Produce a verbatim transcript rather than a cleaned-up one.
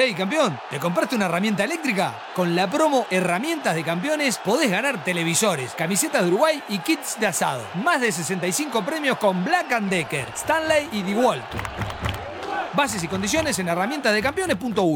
Hey, campeón, ¿te compraste una herramienta eléctrica? Con la promo Herramientas de Campeones podés ganar televisores, camisetas de Uruguay y kits de asado. Más de sesenta y cinco premios con Black and Decker, Stanley y DeWalt. Bases y condiciones en herramientas de campeones punto uy.